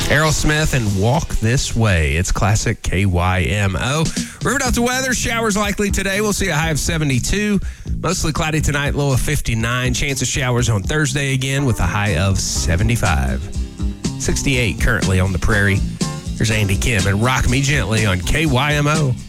Aerosmith and Walk This Way. It's classic KYMO. Riverdale weather, showers likely today. We'll see a high of 72. Mostly cloudy tonight, low of 59. Chance of showers on Thursday again with a high of 75. 68 currently on the Prairie. Here's Andy Kim and Rock Me Gently on KYMO.